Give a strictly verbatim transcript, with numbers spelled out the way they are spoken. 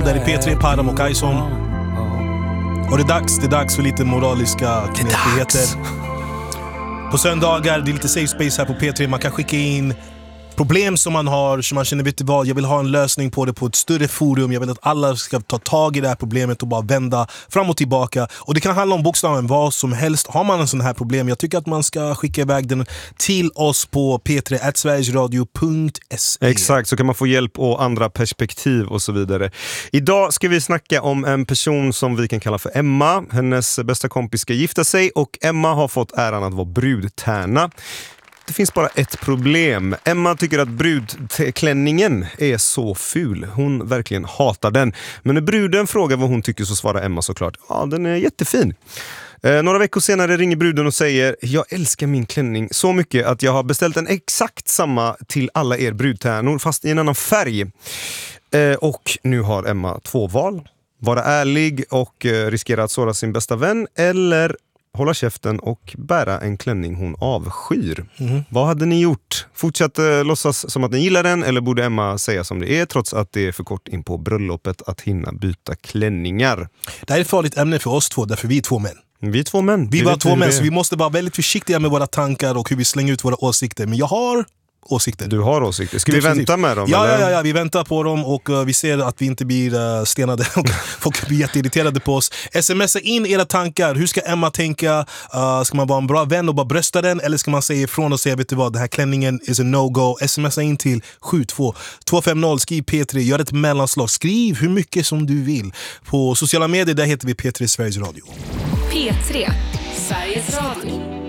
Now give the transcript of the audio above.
där är P tre, Param och Kajson. Och det är dags, det är dags för lite moraliska knepigheter. På söndagar, det är lite safe space här på P tre. Man kan skicka in problem som man har, som man känner, vet du vad, jag vill ha en lösning på det på ett större forum. Jag vill att alla ska ta tag i det här problemet och bara vända fram och tillbaka. Och det kan handla om bokstaven vad som helst. Har man en sån här problem, jag tycker att man ska skicka iväg den till oss på p tre at sverigesradio punkt se. Exakt, så kan man få hjälp och andra perspektiv och så vidare. Idag ska vi snacka om en person som vi kan kalla för Emma. Hennes bästa kompis ska gifta sig och Emma har fått äran att vara brudtärna. Det finns bara ett problem. Emma tycker att brudklänningen är så ful. Hon verkligen hatar den. Men när bruden frågar vad hon tycker så svarar Emma såklart: ja, den är jättefin. Eh, några veckor senare ringer bruden och säger: jag älskar min klänning så mycket att jag har beställt en exakt samma till alla er brudtärnor fast i en annan färg. Eh, och nu har Emma två val. Vara ärlig och eh, riskera att såra sin bästa vän, eller hålla käften och bära en klänning hon avskyr. Mm. Vad hade ni gjort? Fortsätt eh, låtsas som att ni gillar den, eller borde Emma säga som det är trots att det är för kort in på bröllopet att hinna byta klänningar? Det här är ett farligt ämne för oss två, därför vi är två män. Vi är två män. Vi var två män, så vi måste vara väldigt försiktiga med våra tankar och hur vi slänger ut våra åsikter. Men jag har åsikter. Du har åsikter. Ska vi vänta med dem? Ja, eller? ja, ja, vi väntar på dem och uh, vi ser att vi inte blir uh, stenade och folk blir jätteirriterade på oss. Smsa in era tankar. Hur ska Emma tänka? Uh, ska man vara en bra vän och bara brösta den? Eller ska man säga ifrån och säga, vet du vad, den här klänningen is a no-go. Smsa in till sju två två fem noll, skriv P tre, gör ett mellanslag. Skriv hur mycket som du vill. På sociala medier, där heter vi P tre Sveriges Radio. P tre, Sveriges Radio.